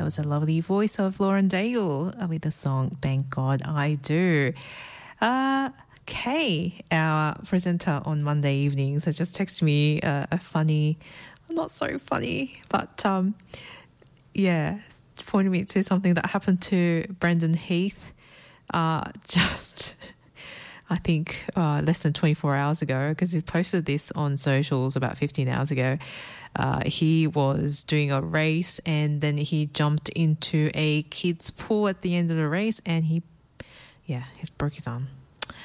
That was a lovely voice of Lauren Daigle with the song Thank God I Do. Kay, our presenter on Monday evenings, has just texted me a funny, not so funny, but pointed me to something that happened to Brendan Heath just, I think, less than 24 hours ago, because he posted this on socials about 15 hours ago. He was doing a race and then he jumped into a kid's pool at the end of the race and he broke his arm.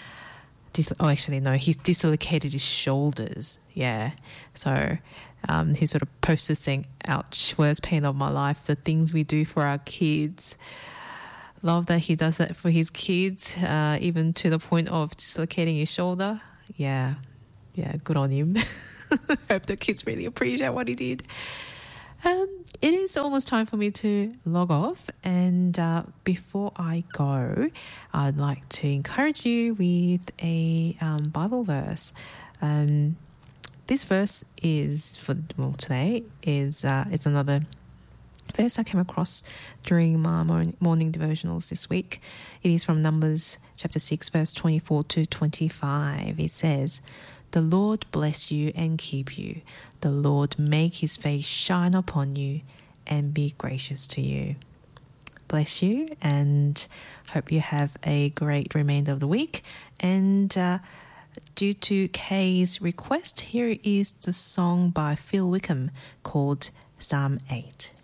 He's dislocated his shoulders. Yeah. So he sort of posted saying, ouch, worst pain of my life, the things we do for our kids. Love that he does that for his kids, even to the point of dislocating his shoulder. Yeah, good on him. Hope the kids really appreciate what he did. It is almost time for me to log off, and before I go, I'd like to encourage you with a Bible verse. This verse is today is it's another verse I came across during my morning devotionals this week. It is from Numbers chapter 6, verse 24 to 25. It says, "The Lord bless you and keep you. The Lord make his face shine upon you and be gracious to you." Bless you, and hope you have a great remainder of the week. And due to Kay's request, here is the song by Phil Wickham called Psalm 8.